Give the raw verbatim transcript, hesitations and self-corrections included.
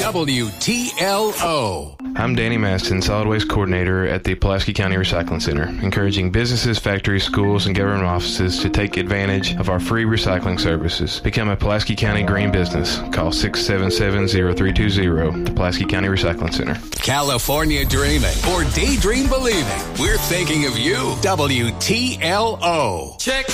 W T L O. I'm Danny Maston, Solid Waste Coordinator at the Pulaski County Recycling Center, encouraging businesses, factories, schools, and government offices to take advantage of our free recycling services. Become a Pulaski County green business. Call six seven seven, zero three two zero, the Pulaski County Recycling Center. California dreaming or daydream believing. We're thinking of you. W T L O. Check.